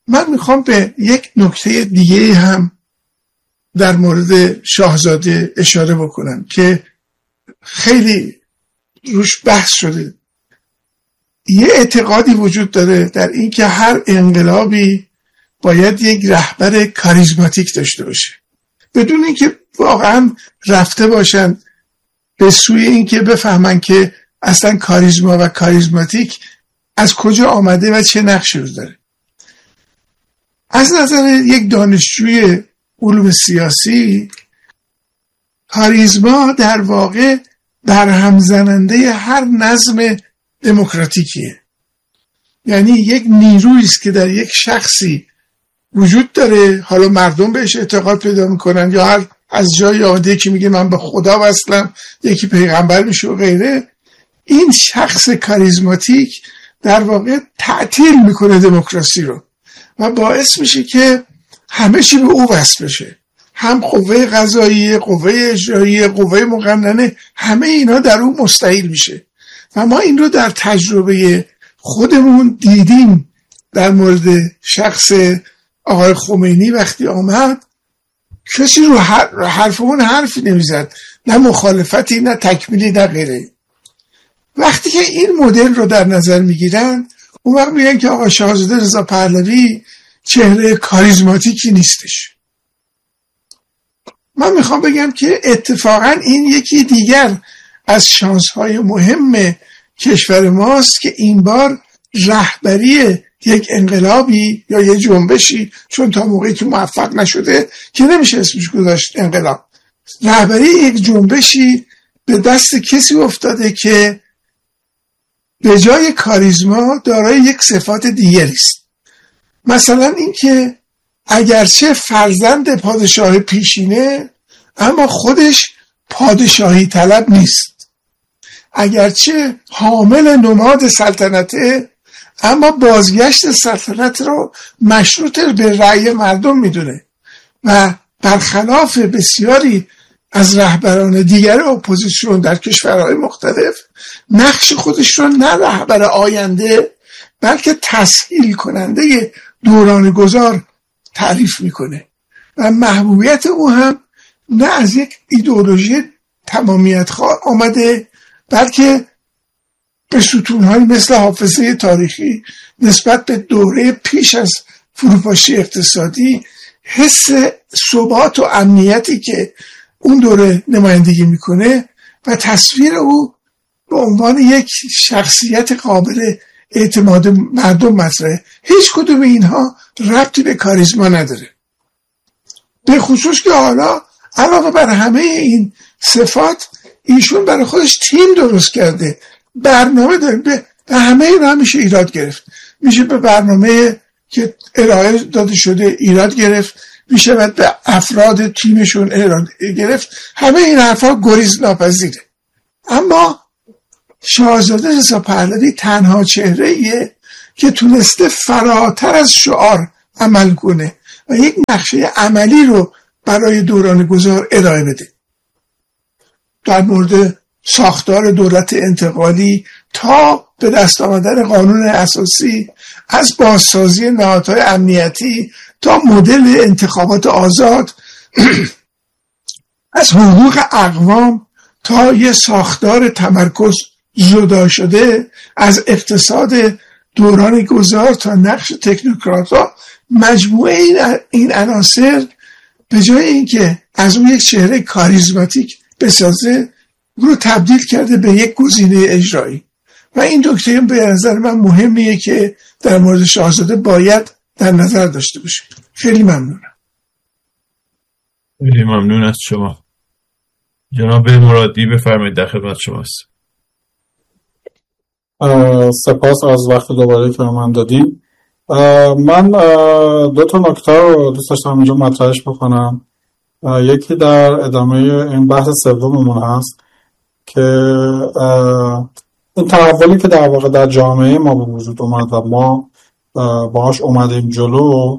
من میخوام به یک نکته دیگه هم در مورد شاهزاده اشاره بکنم که خیلی روش بحث شده. یه اعتقادی وجود داره در این که هر انقلابی باید یک رهبر کاریزماتیک داشته باشه، بدون اینکه واقعا رفته باشن به سوی این که بفهمن که اصلا کاریزما و کاریزماتیک از کجا آمده و چه نقشی رو داره. از نظر یک دانشجوی علوم سیاسی، کاریزما در واقع برهم زننده هر نظم دموکراتیکیه. یعنی یک نیرویی است که در یک شخصی وجود داره، حالا مردم بهش اعتقاد پیدا میکنن یا هر از جای آمده که میگه من به خدا وصلم، یکی پیغمبر میشه و غیره. این شخص کاریزماتیک در واقع تعطیل میکنه دموکراسی رو و باعث میشه که همه چی به او وصل بشه، هم قوه قضاییه، قوه اجراییه، قوه مقننه، همه اینا در اون مستحیل میشه. و ما این رو در تجربه خودمون دیدیم در مورد شخص آقای خمینی. وقتی آمد کسی رو حرف اون حرفی نمیزد، نه مخالفتی نه تکمیلی نه غیره. وقتی که این مدل رو در نظر میگیرن، اون وقت میگن که آقا شاهزاده رضا پهلوی چهره کاریزماتیکی نیستش. من میخوام بگم که اتفاقا این یکی دیگر از شانس‌های مهم کشور ماست که این بار رهبری یک انقلابی یا یک جنبشی، چون تا موقعی که موفق نشده که نمیشه اسمش گذاشت انقلاب، رهبری یک جنبشی به دست کسی افتاده که به جای کاریزما دارای یک صفات دیگری است. مثلا اینکه اگرچه فرزند پادشاه پیشینه اما خودش پادشاهی طلب نیست، اگرچه حامل نماد سلطنته اما بازگشت سلطنت رو مشروط به رأی مردم میدونه و برخلاف بسیاری از رهبران دیگر اپوزیسیون در کشورهای مختلف نقش خودش رو نه رهبر آینده بلکه تسهیل کننده دوران گذار تعریف میکنه و محبوبیت او هم نه از یک ایدئولوژی تمامیت خواه آمده، بلکه به ستون‌های مثل حافظه تاریخی نسبت به دوره پیش از فروپاشی اقتصادی، حس ثبات و امنیتی که اون دوره نمایندگی میکنه و تصویر او به عنوان یک شخصیت قابل اعتماد مردم مطرحه. هیچ کدوم اینها ربطی به کاریزما نداره، به خصوص که حالا علاوه بر همه این صفات ایشون برای خودش تیم درست کرده، برنامه داره. به همه اینا میشه ایراد گرفت، میشه به برنامه که ارائه داده شده ایراد گرفت، میشه باید به افراد تیمشون ایراد گرفت. همه این حرفا گریز ناپذیره. اما شاهزاده رضا پهلوی تنها چهره‌ایه که تونسته فراتر از شعار عمل کنه و یک نقشه عملی رو برای دوران گذار ارائه بده. در مورد ساختار دولت انتقالی تا به دست آمدن قانون اساسی، از بازسازی نهادهای امنیتی تا مدل انتخابات آزاد، از حقوق اقوام تا یه ساختار تمرکز جدا شده، از اقتصاد دوران گذار تا نقش تکنوکرات‌ها، مجموعه این عناصر به جای اینکه از اون یک چهره کاریزماتیک بسازه رو تبدیل کرده به یک گزینه اجرایی و این نکته به نظر من مهمیه که در مورد شاهزاده باید در نظر داشته باشه. خیلی ممنونم. خیلی ممنون از شما. جناب مرادی بفرمایید، در خدمت شماست. سپاس از وقت دوباره که من دادیم. من دو تا نکته رو دوست داشتم اینجا مطرحش بکنم. یکی در ادامه این بحث سوممون هست که این تحولی که در واقع در جامعه ما به وجود اومد و ما باهاش اومدیم جلو،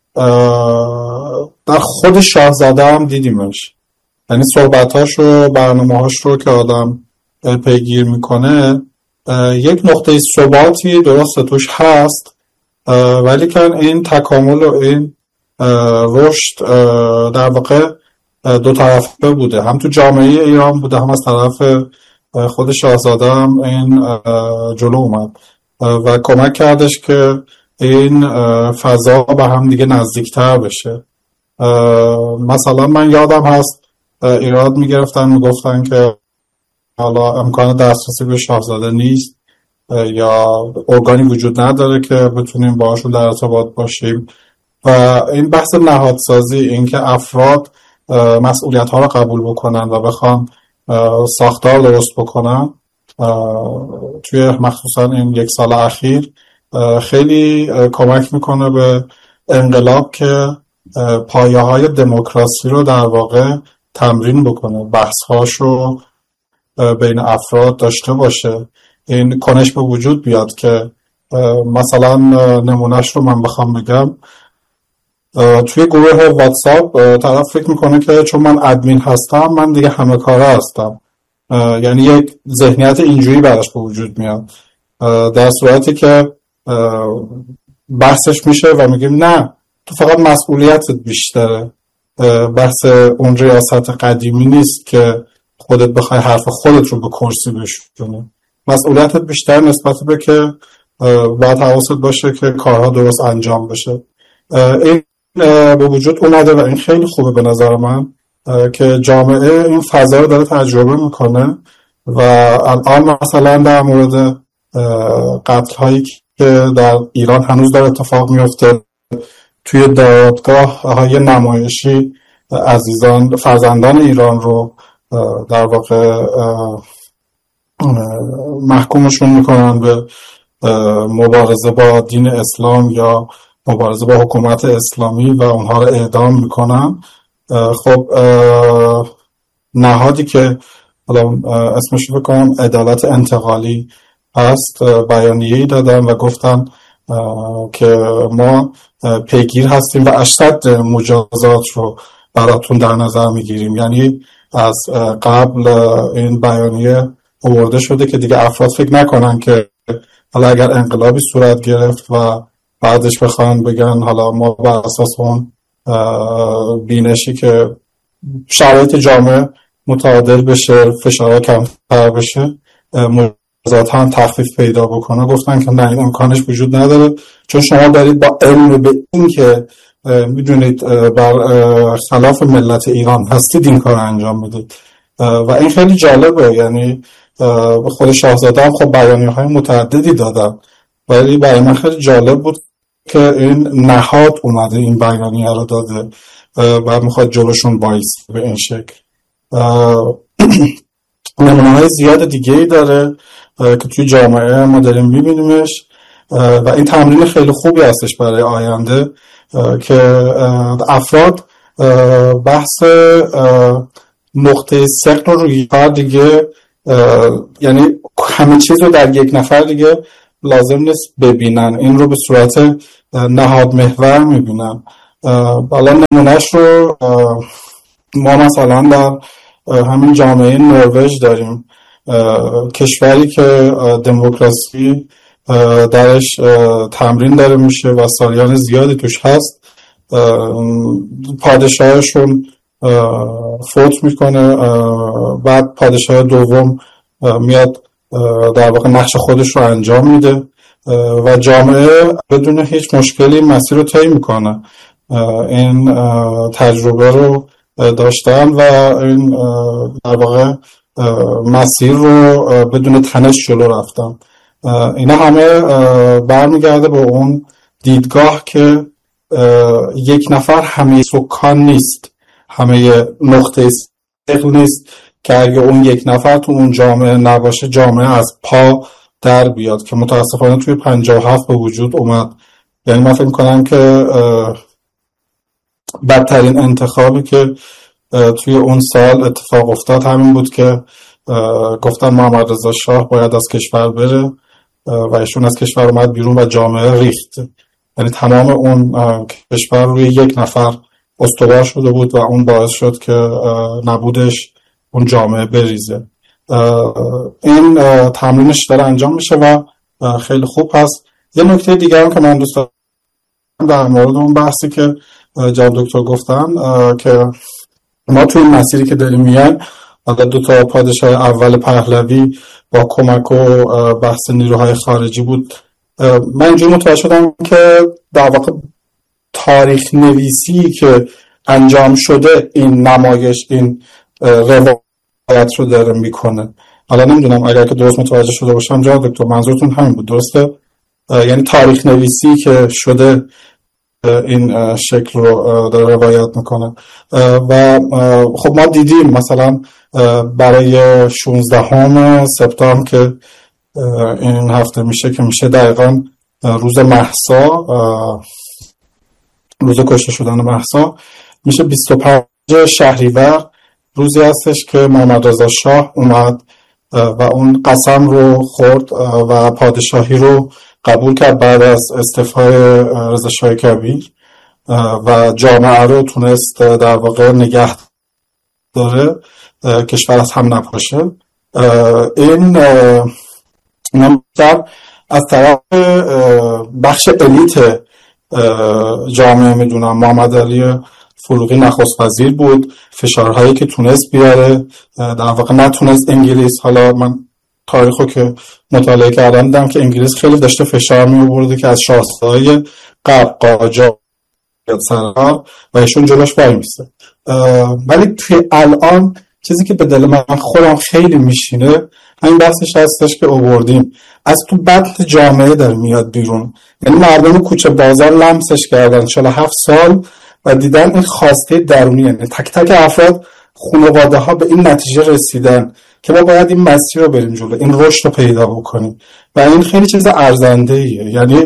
در خود شاهزاده هم دیدیمش. یعنی صحبتاش و برنامه‌هاش رو که آدم پیگیر میکنه، یک نقطه ثباتی درست توش هست ولی که این تکامل و این رشد در واقع دو طرفه بوده، هم تو جامعه ایران بوده، هم از طرف خود شاهزاده هم این جلو اومد و کمک کردش که این فضا به هم دیگه نزدیکتر بشه. مثلا من یادم هست ایراد میگرفتن، میگفتن که حالا امکان دسترسی به شاهزاده نیست یا ارگانی وجود نداره که بتونیم باهاشون در ارتباط باشیم و این بحث نهادسازی، این که افراد مسئولیت ها رو قبول بکنن و بخوان ساختار درست بکنن توی مخصوصا این یک سال اخیر خیلی کمک میکنه به انقلاب که پایه های دموکراسی رو در واقع تمرین بکنه، بحث هاشو بین افراد داشته باشه، این کنش به وجود بیاد که مثلا نمونهش رو من بخوام بگم، توی گروه واتساپ طرف فکر میکنه که چون من ادمین هستم من دیگه همه کاره هستم، یعنی یک ذهنیت اینجوری براش به وجود میاد، در صورتی که بحثش میشه و میگیم نه، تو فقط مسئولیتت بیشتره، بحث اون ریاست قدیمی نیست که خودت بخوای حرف خودت رو به کرسی بشونی، مسئولیتت بیشتر نسبت به که باید حواست باشه که کارها درست انجام بشه. این به وجود اومده و این خیلی خوبه به نظر من که جامعه این فضا رو داره تجربه میکنه و الان مثلا در مورد قتل هایی که در ایران هنوز داره اتفاق میفته، توی دادگاه های نمایشی عزیزان فرزندان ایران رو در واقع محکومشون میکنن به مبارزه با دین اسلام یا مبارزه با حکومت اسلامی و اونها رو اعدام میکنن. خب نهادی که حالا اسمش رو بکنم عدالت انتقالی هست بیانیه‌ای دادن و گفتن که ما پیگیر هستیم و اشد مجازات رو براتون در نظر میگیریم، یعنی از قبل این بیانیه آورده شده که دیگه افراد فکر نکنن که حالا اگر انقلابی صورت گرفت و بعدش بخوان بگن حالا ما بر اساس اون بینشی که شرایط جامعه متعادل بشه، فشارها کمتر بشه، مجازات هم تخفیف پیدا بکنه، گفتن که نه، این امکانش وجود نداره، چون شما دارید با علم به این که میدونید بر خلاف ملت ایران هستید این کار انجام میدید و این خیلی جالبه. یعنی خود شاهزاده هم خب بیانیه‌های متعددی دادن، ولی برای من خیلی جالب بود که این نهاد اومده این بیانیه رو داده و میخواد جلوشون بایسته به این شکل. نمونه‌های زیاد دیگه‌ای داره که توی جامعه ما داریم می‌بینیمش و این تمرین خیلی خوبی هستش برای آینده که افراد بحث نقطه ثقل رو روی کار دیگه، یعنی همه چیز رو در یک نفر دیگه لازم نیست ببینن، این رو به صورت نهاد محور میبینن. حالا نمونهش رو ما مثلا در همین جامعه نروژ داریم، کشوری که دموکراسی درش تمرین داره میشه و سالیان زیادی توش هست. پادشاهشون فوت میکنه، بعد پادشاه دوم میاد در واقع نقش خودش رو انجام میده و جامعه بدون هیچ مشکلی مسیر رو طی میکنه. این تجربه رو داشتن و این در واقع مسیر رو بدون تنش جلو رفتن. اینا همه برمیگرده به اون دیدگاه که یک نفر همه سکان نیست، همه نقطه ثقل نیست که اگه اون یک نفر تو اون جامعه نباشه جامعه از پا در بیاد، که متاسفانه توی 57 به وجود اومد. یعنی من فکر کنم که بدترین انتخابی که توی اون سال اتفاق افتاد همین بود که گفتن محمد رضا شاه باید از کشور بره و ایشون از کشور اومد بیرون و جامعه ریخت. یعنی تمام اون کشور روی یک نفر استوار شده بود و اون باعث شد که نبودش اون جامعه بریزه. این تمرینش داره انجام میشه و خیلی خوب هست. یه نکته دیگه هم که من دوست در مورد اون بحثی که جناب دکتر گفتن که ما توی این مسیری که داریم میان، حالا 2 پادشاه اول پهلوی با کمک و بحث نیروهای خارجی بود. من اینجور متوجه شدم که در واقع تاریخ نویسی که انجام شده این نمایش، این روایت رو داره میکنه. حالا نمیدونم اگر که درست متوجه شده باشم جناب دکتر، منظورتون همین بود درسته؟ یعنی تاریخ نویسی که شده این شکل رو داره روایت میکنه. و خب ما دیدیم مثلا برای 16 سپتامبر که این هفته میشه، که میشه دقیقا روز مهسا، روز کشته شدن مهسا، میشه 25 شهریور، روزی هستش که محمد رضا شاه اومد و اون قسم رو خورد و پادشاهی رو قبول کرد بعد از استعفای رضا شاه کبیر و جامعه رو تونست در واقع نگه داره، کشور از هم نپاشه. این نمستر از طرف بخش الیت جامعه میدونم. محمد علی فروغی نخست وزیر بود، فشارهایی که تونست بیاره در واقع نتونست انگلیس، حالا من تاریخو که مطالعه کردم دیدم که انگلیس خیلی داشته فشار می آورده که از شاهزاده‌های قاجار سرها و ایشون جلوش وای میسته. ولی توی الان چیزی که به دل من خودم خیلی میشینه همین بحثش هستش که آوردیم، از تو بطن جامعه داره میاد بیرون. یعنی مردم کوچه بازار لمسش کردن 47 سال و دیدن این خواسته درونی، یعنی تک تک افراد، خانواده ها به این نتیجه رسیدن که ما باید این مسیر رو بریم جلو، این رشد رو پیدا بکنیم و این خیلی چیز ارزنده ایه. یعنی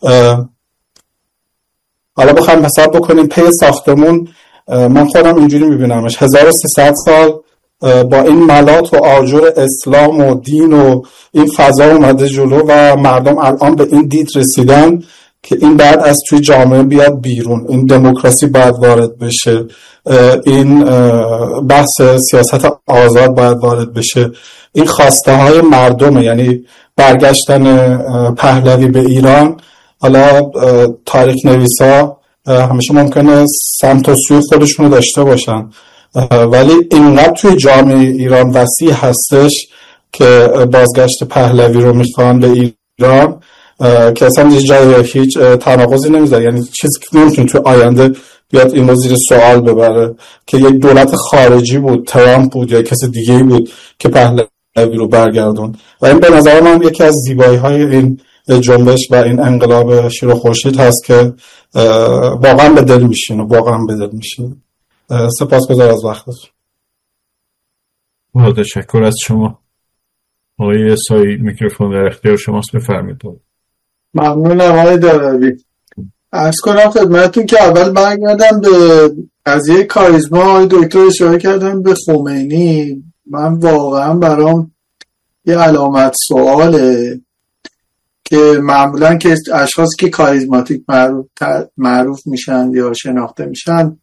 حالا بخوایم حساب بکنیم پی ساختمون، من خودم اینجوری میبینمش 1300 سال با این ملات و آجر اسلام و دین و این فضا اومده جلو و مردم الان به این دید رسیدن که این بعد از توی جامعه بیاد بیرون، این دموکراسی باید وارد بشه، این بحث سیاست آزاد باید وارد بشه، این خواسته های مردمه. یعنی برگشتن پهلوی به ایران، حالا تاریخ نویسا همیشه ممکنه سمت و سوی خودشونو داشته باشن، ولی اینقدر توی جامعه ایران وسیع هستش که بازگشت پهلوی رو میخوان به ایران که اصلا جای هیچ تناقضی نمیذاره. یعنی چیزی که نمیتونه توی آینده بیاد این رو زیر سوال ببره که یک دولت خارجی بود، ترامپ بود یا کسی دیگه بود که پهلوی رو برگردون. و این به نظر من یکی از زیبایی های این جنبش و این انقلاب شیر و خورشید هست که واقعا به دل میشینه، واقعا به دل میشینه. سپاسگزار از وقتتون. با تشکر از شما. آقای سایی، میکروفون در اختیار شماست، بفرمایید. ممنونم آقای داروی. عرض کنم خدمتتون که اول برگردم به قضیه کاریزما. آقای دکتر اشاره کردن به خمینی. من واقعا برام یه علامت سواله که معمولا که اشخاصی که کاریزماتیک معروف میشن یا شناخته میشن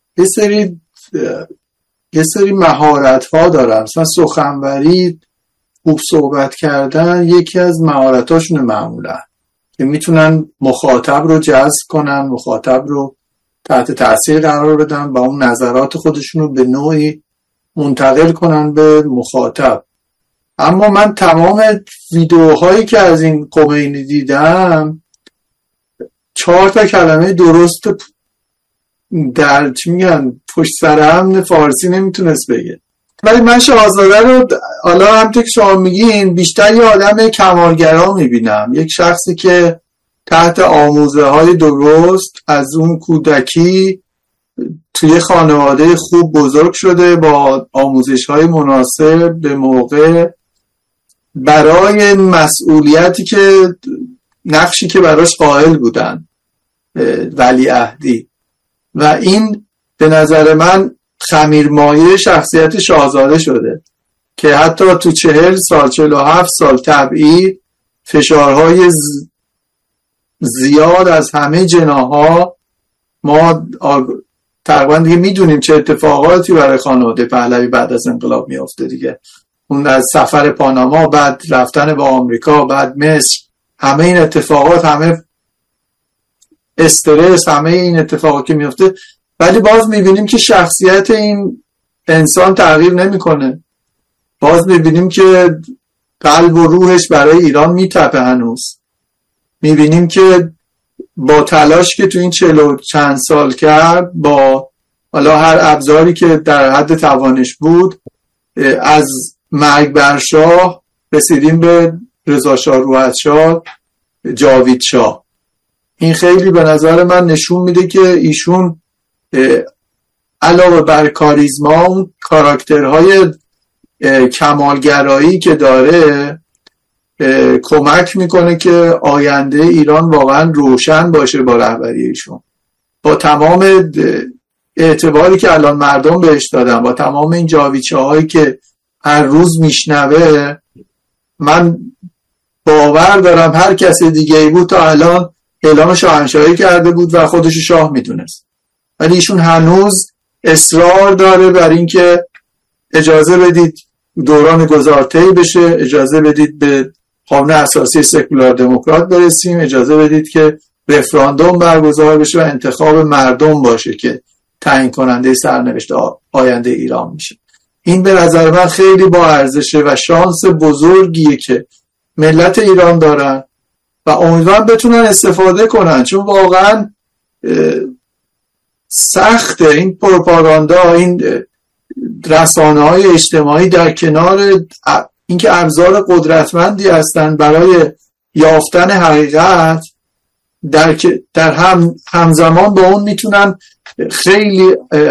یه سری مهارت ها دارن. مثلا سخنوری، خوب صحبت کردن یکی از مهارتاشونه معمولا، که میتونن مخاطب رو جذب کنن، مخاطب رو تحت تاثیر قرار بدن و اون نظرات خودشون رو به نوعی منتقل کنن به مخاطب. اما من تمام ویدیوهایی که از این خمینی دیدم 4 کلمه درست در چی میگن پشت سر هم فارسی نمیتونست بگه. ولی من شاهزاده رو حالا همونطور که شما میگین بیشتر یه آدم کمالگرا میبینم، یک شخصی که تحت آموزه های درست از اون کودکی توی خانواده خوب بزرگ شده، با آموزش های مناسب به موقع برای مسئولیتی که نقشی که براش قائل بودن ولیعهدی، و این به نظر من خمیرمایه شخصیت شاهزاده شده که حتی تو 40 سال 47 سال تبعید فشارهای زیاد از همه جناح‌ها، ما تقریبا دیگه میدونیم چه اتفاقاتی برای خانواده پهلوی بعد از انقلاب میافته دیگه. اون از سفر پاناما، بعد رفتن با آمریکا، بعد مصر، همه این اتفاقات همه استرس، همه این اتفاقات که میفته، ولی باز میبینیم که شخصیت این انسان تغییر نمیکنه. باز میبینیم که قلب و روحش برای ایران میتپه هنوز. میبینیم که با تلاش که تو این 40 چند سال کرد، با حالا هر ابزاری که در حد توانش بود، از مرگ بر شاه رسیدیم به رضا شاه روحت‌شاه، جاوید شاه. این خیلی به نظر من نشون میده که ایشون علاوه بر کاریزما، اون کاراکترهای کمالگرایی که داره کمک میکنه که آینده ایران واقعا روشن باشه با رهبری ایشون. با تمام اعتباری که الان مردم بهش دادن، با تمام این جاویدشاهایی که هر روز میشنوه، من باور دارم هر کسی دیگه ای بود تا الان اعلام شاهنشاهی کرده بود و خودش شاه میدونست، ولی ایشون هنوز اصرار داره بر این که اجازه بدید دوران گذارطی بشه، اجازه بدید به قانون اساسی سکولار دموکرات برسیم، اجازه بدید که رفراندوم برگزار بشه و انتخاب مردم باشه که تعیین کننده سرنوشت آینده ایران میشه. این به نظر من خیلی با ارزشه و شانس بزرگیه که ملت ایران دارن و امیدوارم بتونن استفاده کنن، چون واقعا سخته این پروپاگاندا، این رسانه‌های اجتماعی در کنار اینکه ابزار قدرتمندی هستن برای یافتن حقیقت، در همزمان با اون میتونن خیلی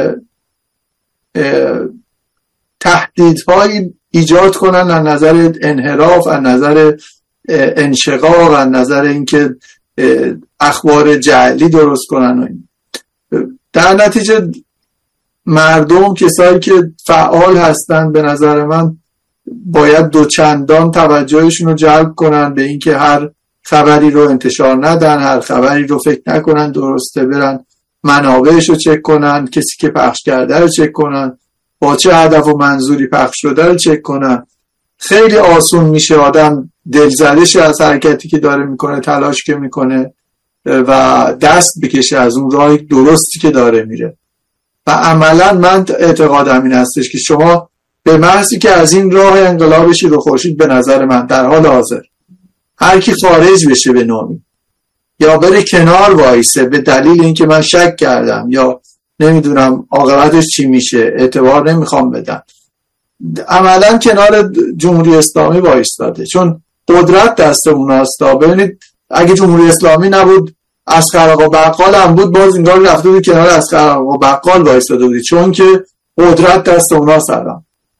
تهدیدهایی ایجاد کنن از نظر انحراف، از نظر انشقاق، از نظر اینکه اخبار جعلی درست کنن و این. در نتیجه مردم، کسایی که فعال هستن، به نظر من باید دوچندان توجهشون رو جلب کنن به اینکه هر خبری رو انتشار ندن، هر خبری رو فکر نکنن درسته، برن منابعش رو چک کنن، کسی که پخش کرده رو چک کنن، با چه هدف و منظوری پخش شده رو چک کنن. خیلی آسون میشه آدم دلزده شه از حرکتی که داره میکنه، تلاش که میکنه و دست بکشه از اون راه درستی که داره میره. و عملا من اعتقادم این هستش که شما به محضی که از این راه انقلاب شیر و خورشید، به نظر من در حال حاضر هر کی خارج بشه به نوعی، یا بره کنار وایسه به دلیل اینکه من شک کردم یا نمیدونم عاقبتش چی میشه، اعتبار نمیخوام بدم، عملا کنار جمهوری اسلامی وایستاده، چون قدرت دست اوناست. ببینید اگه جمهوری اسلامی نبود، اصغر آقا بقال هم بود، باز اینجا رفته بود کنار اصغر آقا بقال وایستاده بود، چون که قدرت دست اوناست الان.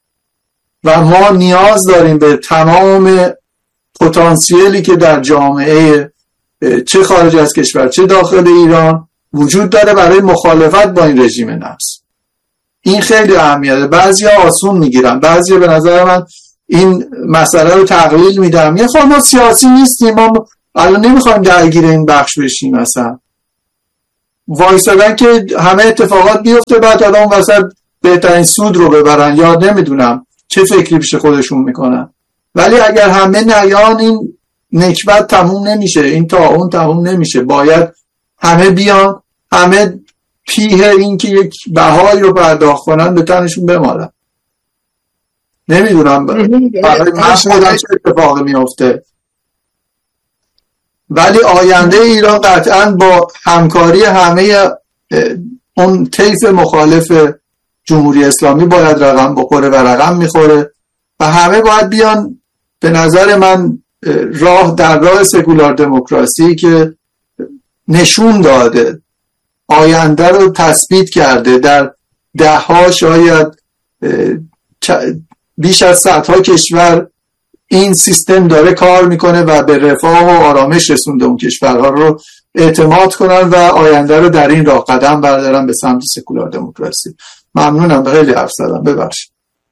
و ما نیاز داریم به تمام پتانسیلی که در جامعه چه خارج از کشور چه داخل ایران وجود داره برای مخالفت با این رژیم نفس. این خیلی اهمیته. بعضیا آسون میگیرن، بعضیا به نظر من این مسئله رو تقلیل میدن، یه ما سیاسی نیستیم، ما الان نمیخوایم درگیر این بخش بشیم، مثلا وایسادن که همه اتفاقات بیفته بعد آدم وسط بهترین سود رو ببرن، یا نمیدونم چه فکری پیش خودشون میکنن. ولی اگر همه نیان این نکبت تموم نمیشه، این طاعون تموم نمیشه. باید همه بیان، همه پیه این که یک بهایی رو پرداخت کنن به تنشون بمارن. نمیدونم برای من خودم چه اتفاقی میفته، ولی آینده ایران قطعا با همکاری همه اون طیف مخالف جمهوری اسلامی باید رقم بخوره و رقم میخوره و همه باید بیان. به نظر من در راه سکولار دموکراسی که نشون داده، آینده رو تثبیت کرده، در ده‌ها شاید بیش از صدها کشور این سیستم داره کار میکنه و به رفاه و آرامش رسونده اون کشورها رو اعتماد کنن و آینده رو در این راه قدم بردارن به سمت سکولار دموکراسی. ممنونم، خیلی حرف زدم، ببخشید.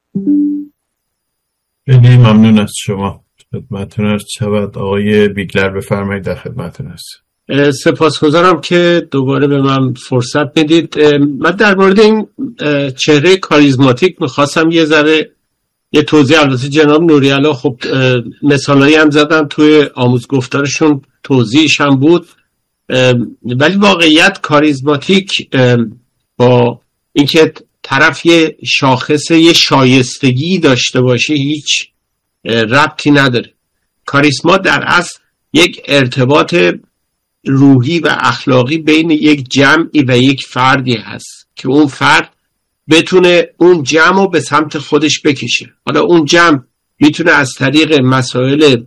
خیلی ممنون از شما. خدمتتون عرض شود. آقای بیگلر بفرمایید، در خدمتتون هستم. سپاسگزارم که دوباره به من فرصت میدید. من در مورد این چهره کاریزماتیک میخواستم یه توضیح. البته جناب نوری‌علا خب مثالایی هم زدن توی آموزگفتارشون، توضیحش هم بود. ولی واقعیت کاریزماتیک با اینکه طرف یه شاخص یه شایستگی داشته باشه هیچ ربطی نداره. کاریسما در اصل یک ارتباط روحی و اخلاقی بین یک جمعی و یک فردی هست که اون فرد بتونه اون جمع رو به سمت خودش بکشه. حالا اون جمع میتونه از طریق مسائل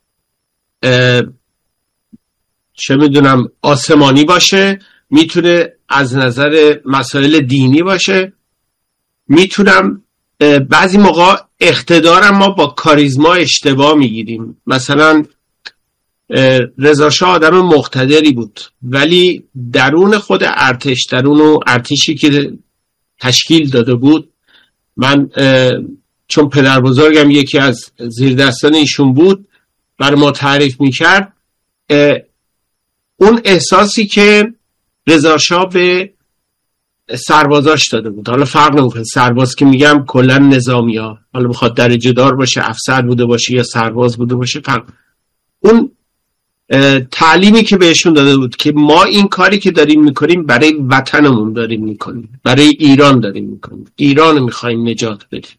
چه میدونم آسمانی باشه، میتونه از نظر مسائل دینی باشه، میتونم بعضی موقع اقتدارم ما با کاریزما اشتباه میگیریم. مثلا رضا شاه آدم مقتدری بود ولی درون خود ارتش، درون ارتشی که تشکیل داده بود، من چون پدر بزرگم یکی از زیردستان ایشون بود بر ما تعریف میکرد، اون احساسی که رضا شاه به سربازاش داده بود، حالا فرق نمیکنه سرباز که میگم کلا نظامی ها، حالا بخواد درجه دار باشه، افسر بوده باشه یا سرباز بوده باشه، فرق اون تعلیمی که بهشون داده بود که ما این کاری که داریم میکنیم برای وطنمون داریم میکنیم، برای ایران داریم میکنیم، ایران میخوایم نجات بدیم.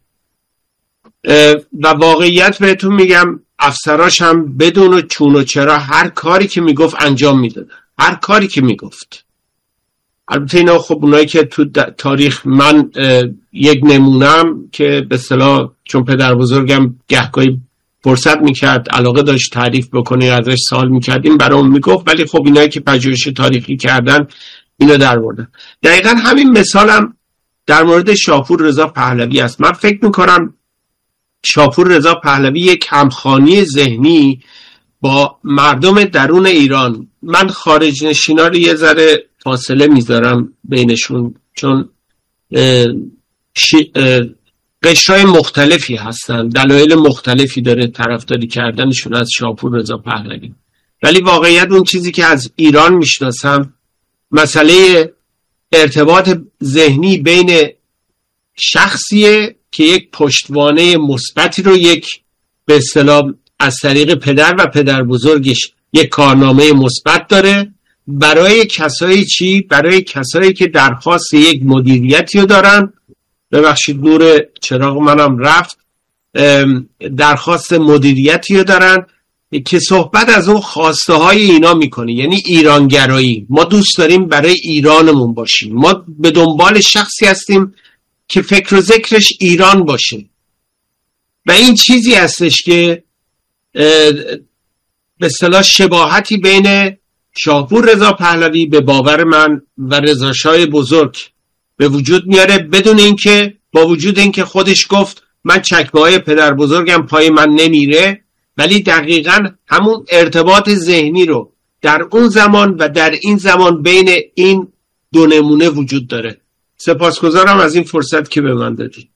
و واقعیت بهتون میگم افسراش هم بدون چون و چرا هر کاری که میگفت انجام میدادن، هر کاری که میگفت. البته اینا خب اونایی که تو تاریخ من یک نمونم که به اصطلاح چون پدر بزرگم گهگاهی فرصت میکرد علاقه داشت تعریف بکنه ازش سوال میکردیم برام میگفت، ولی خب اینایی که پژوهش تاریخی کردن اینو در بردن. دقیقاً همین مثالم در مورد شاپور رضا پهلوی است. من فکر میکنم شاپور رضا پهلوی یک همخوانی ذهنی با مردم درون ایران، من خارج نشینا رو یه ذره فاصله میذارم بینشون چون قشرهای مختلفی هستن، دلایل مختلفی داره طرفداری کردنشون از شاپور رضا پهلوی، ولی واقعیت اون چیزی که از ایران میشناسم مسئله ارتباط ذهنی بین شخصیه که یک پشتوانه مثبتی رو یک به اصطلاح از طریق پدر و پدر بزرگش یک کارنامه مثبت داره برای کسایی چی؟ برای کسایی که درخواست یک مدیریتی رو دارن، ببخشید نور چراغ منم رفت، درخواست مدیریتی رو دارن که صحبت از اون خواسته های اینا میکنه، یعنی ایرانگرایی. ما دوست داریم برای ایرانمون باشیم، ما به دنبال شخصی هستیم که فکر و ذکرش ایران باشه و این چیزی هستش که به اصطلاح شباهتی بین شاپور رضا پهلوی به باور من و رضا شاه بزرگ به وجود میاره، بدون اینکه با وجود اینکه خودش گفت من چکمه‌های پدر بزرگم پای من نمیره، ولی دقیقاً همون ارتباط ذهنی رو در اون زمان و در این زمان بین این دو نمونه وجود داره. سپاسگزارم از این فرصت که به من دادید.